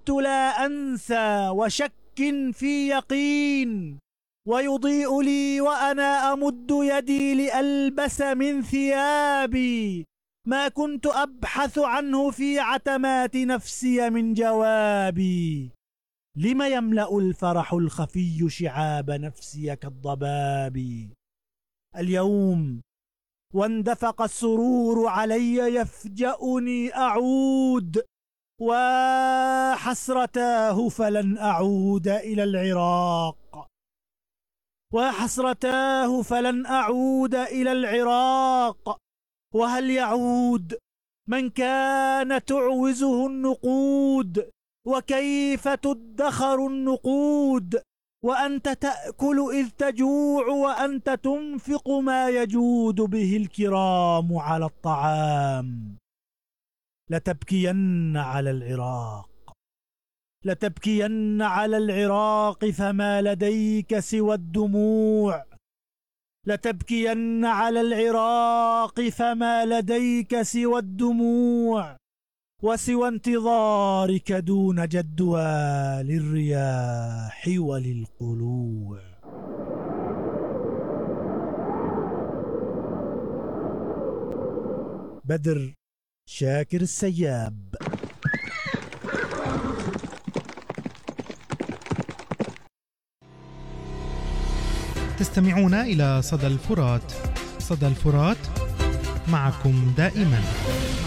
عدت لا أنسى وشك في يقين، ويضيء لي وأنا أمد يدي لألبس من ثيابي ما كنت أبحث عنه في عتمات نفسي من جوابي. لم يملأ الفرح الخفي شعاب نفسي كالضباب؟ اليوم واندفق السرور علي يفجأني أعود، وحسرتاه فلن أعود إلى العراق، وحسرتاه فلن أعود إلى العراق. وهل يعود من كان تعوزه النقود؟ وكيف تدخر النقود وأنت تأكل إذ تجوع، وأنت تنفق ما يجود به الكرام على الطعام؟ لتبكين على العراق، لتبكين على العراق، فما لديك سوى الدموع. لتبكين على العراق، فما لديك سوى الدموع، وسوى انتظارك دون جدوى للرياح وللقلوع. بدر شاكر السياب. تستمعون إلى صدى الفرات. صدى الفرات، معكم دائما.